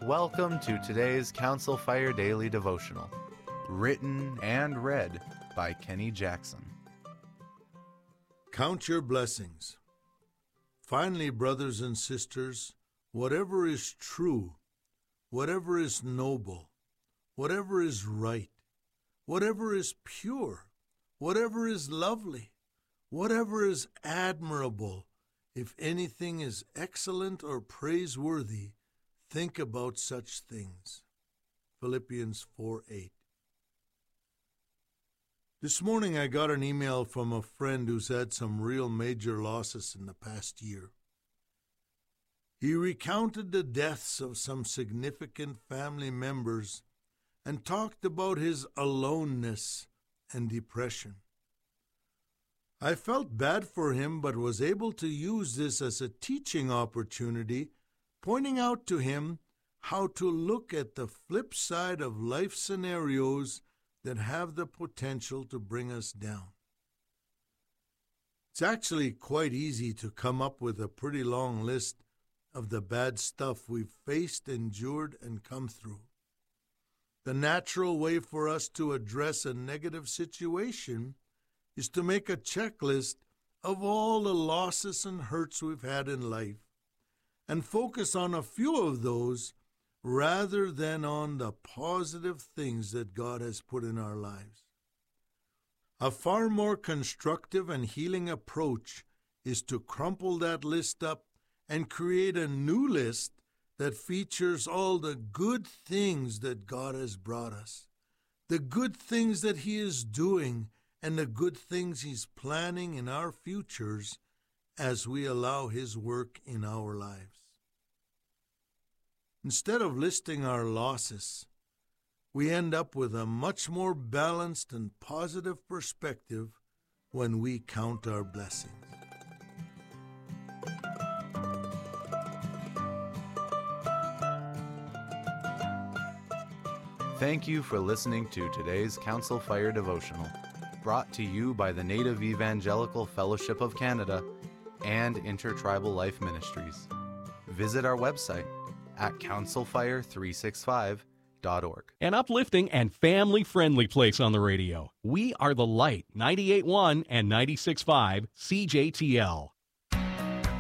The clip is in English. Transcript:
Welcome to today's Council Fire Daily Devotional, written and read by Kenny Jackson. Count your blessings. Finally, brothers and sisters, whatever is true, whatever is noble, whatever is right, whatever is pure, whatever is lovely, whatever is admirable, if anything is excellent or praiseworthy, think about such things. Philippians 4:8. This morning I got an email from a friend who's had some real major losses in the past year. He recounted the deaths of some significant family members and talked about his aloneness and depression. I felt bad for him, but was able to use this as a teaching opportunity, pointing out to him how to look at the flip side of life scenarios that have the potential to bring us down. It's actually quite easy to come up with a pretty long list of the bad stuff we've faced, endured, and come through. The natural way for us to address a negative situation is to make a checklist of all the losses and hurts we've had in life and focus on a few of those rather than on the positive things that God has put in our lives. A far more constructive and healing approach is to crumple that list up and create a new list that features all the good things that God has brought us, the good things that He is doing, and the good things He's planning in our futures as we allow His work in our lives. Instead of listing our losses, we end up with a much more balanced and positive perspective when we count our blessings. Thank you for listening to today's Council Fire Devotional, brought to you by the Native Evangelical Fellowship of Canada and Intertribal Life Ministries. Visit our website at councilfire365.org. An uplifting and family-friendly place on the radio. We are the Light, 98.1 and 96.5 CJTL.